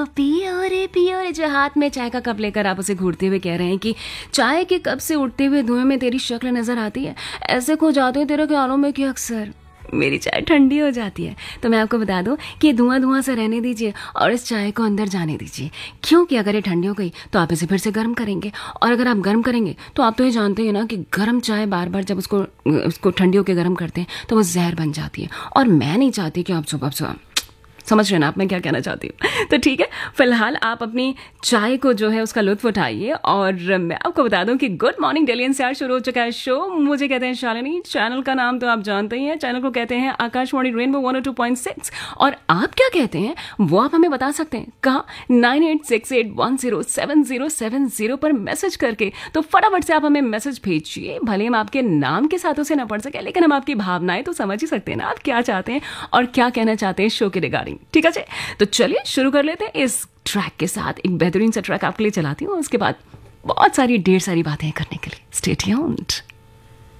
पियो रे, जो हाथ में चाय का कप लेकर आप उसे घूरते हुए कह रहे हैं कि चाय के कप से उठते हुए धुएं में तेरी शक्ल नजर आती है, ऐसे खो जाते हैं तेरे ख्यालों में कि अक्सर मेरी चाय ठंडी हो जाती है। तो मैं आपको बता दूं कि धुआं धुआं से रहने दीजिए और इस चाय को अंदर जाने दीजिए, क्योंकि अगर ये ठंडी हो गई तो आप इसे फिर से गर्म करेंगे, और अगर आप गर्म करेंगे तो आप तो ये जानते हैं ना कि गर्म चाय बार बार जब उसको ठंडी होकर गर्म करते हैं तो वो जहर बन जाती है, और मैं नहीं चाहती कि आप सुबह समझ रहे हैं ना आप मैं क्या कहना चाहती हूँ। तो ठीक है, फिलहाल आप अपनी चाय को जो है उसका लुत्फ उठाइए, और मैं आपको बता दूं कि गुड मॉर्निंग दिल्ली एनसीआर शुरू हो चुका है शो। मुझे कहते हैं शालिनी, चैनल का नाम तो आप जानते ही हैं, चैनल को कहते हैं आकाशवाणी रेनबो 102.6, और आप क्या कहते हैं वो आप हमें बता सकते हैं। कहा 9868107070 पर मैसेज करके, तो फटाफट से आप हमें मैसेज भेजिए। भले हम आपके नाम के साथ उसे न पढ़ सके, लेकिन हम आपकी भावनाएं तो समझ ही सकते हैं ना, आप क्या चाहते हैं और क्या कहना चाहते हैं शो के रिगार्डिंग। ठीक है, तो चलिए शुरू कर लेते हैं इस ट्रैक के साथ। एक बेहतरीन सा ट्रैक आपके लिए चलाती हूँ, उसके बाद बहुत सारी ढेर सारी बातें करने के लिए। Stay tuned.